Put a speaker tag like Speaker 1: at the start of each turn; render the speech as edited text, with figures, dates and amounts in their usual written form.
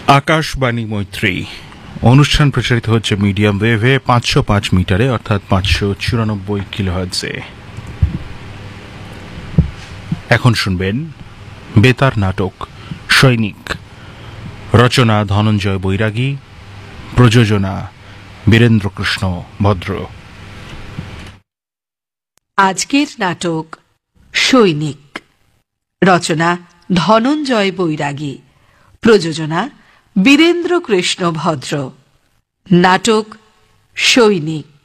Speaker 1: আকাশবাণী মৈত্রী অনুষ্ঠান প্রচারিত হচ্ছে মিডিয়াম ওয়েভে 505 মিটারে অর্থাৎ 594 কিলোহার্টজে। এখন শুনবেন বেতার নাটক সৈনিক, রচনা ধনঞ্জয় বৈরাগী, প্রযোজনা বীরেন্দ্রকৃষ্ণ ভদ্র।
Speaker 2: আজকের নাটক সৈনিক, রচনা ধনঞ্জয় বৈরাগী, প্রযোজনা বীরেন্দ্রকৃষ্ণ ভদ্র। নাটক সৈনিক।